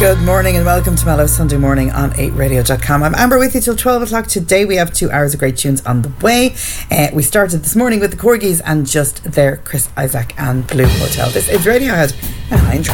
Good morning and welcome to Mellow Sunday Morning on 8radio.com. I'm Amber with you till 12 o'clock. Today we have 2 hours of great tunes on the way. We started this morning with the Corgis and just there, Chris Isaak and Blue Hotel. This is Radiohead and High and Dry.